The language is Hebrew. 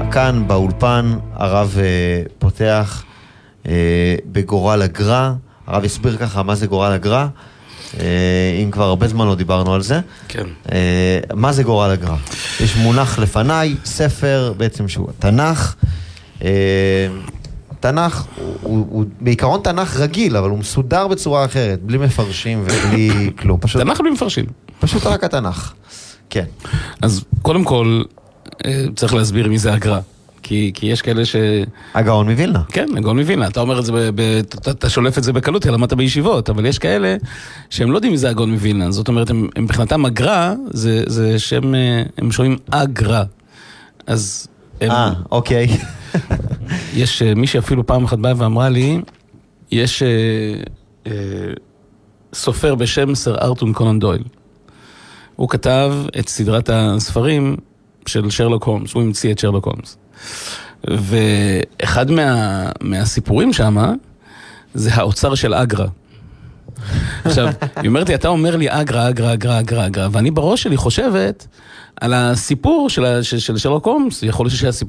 כאן באולפן הרב פותח בגורל הגר"א. הרב יסביר ככה מה זה גורל הגר"א, אם כבר הרבה זמן לא דיברנו על זה. כן. מה זה גורל הגר"א? יש מונח לפניי, ספר בעצם שהוא תנ"ך. תנ"ך הוא בעיקרון תנ"ך רגיל, אבל הוא מסודר בצורה אחרת, בלי מפרשים ובלי כלום. תנ"ך בלי מפרשים. פשוט רק התנ"ך. כן. אז קודם כל צריך להסביר מי זה הגר"א. כי יש כאלה הגאון מווילנה. כן, הגאון מווילנה. אתה אומר את זה, אתה שולף את זה בקלות, למדת בישיבות, אבל יש כאלה שהם לא יודעים מי זה הגאון מווילנה. זאת אומרת, הם מבחינתם הגר"א, זה שם, הם שומעים הגר"א. אז אוקיי. יש מי שאפילו פעם אחת באה ואמרה לי, יש סופר בשם סר ארתור קונן דויל. הוא כתב את סדרת הספרים של שרלוק הולמס, הוא המציא את שרלוק הולמס. ואחד מהסיפורים שם, זה האוצר של אגרא. עכשיו, היא אומרת לי, אתה אומר לי אגרא, ואני בראש שלי חושבת על הסיפור של שרלוק הולמס, יכול להיות שהסיפור